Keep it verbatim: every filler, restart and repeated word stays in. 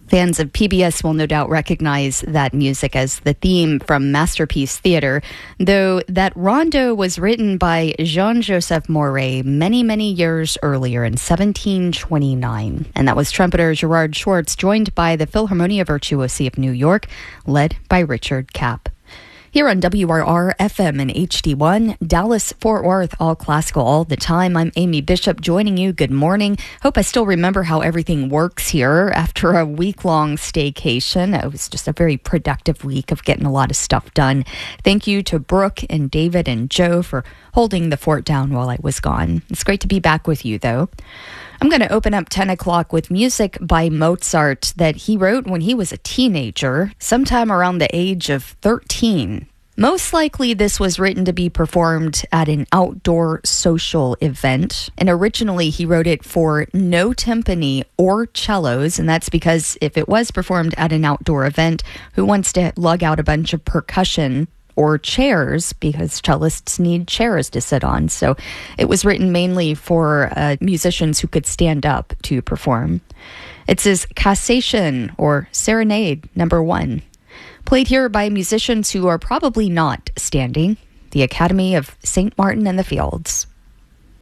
Fans of P B S will no doubt recognize that music as the theme from Masterpiece Theater, though that rondo was written by Jean-Joseph Moret many, many years earlier in seventeen twenty-nine. And that was trumpeter Gerard Schwartz, joined by the Philharmonia Virtuosi of New York, led by Richard Kapp. Here on W R R F M and H D one, Dallas, Fort Worth, all classical all the time. I'm Amy Bishop joining you. Good morning. Hope I still remember how everything works here after a week-long staycation. It was just a very productive week of getting a lot of stuff done. Thank you to Brooke and David and Joe for holding the fort down while I was gone. It's great to be back with you, though. I'm going to open up ten o'clock with music by Mozart that he wrote when he was a teenager, sometime around the age of thirteen. Most likely this was written to be performed at an outdoor social event, and originally he wrote it for no timpani or cellos, and that's because if it was performed at an outdoor event, who wants to lug out a bunch of percussion or chairs, because cellists need chairs to sit on. So it was written mainly for uh, musicians who could stand up to perform. It's his Cassation, or Serenade, number one, played here by musicians who are probably not standing, the Academy of Saint Martin in the Fields.